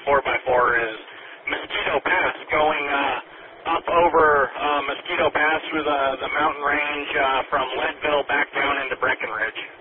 4x4 is Mosquito Pass, going up over Mosquito Pass through the mountain range from Leadville back down into Breckenridge.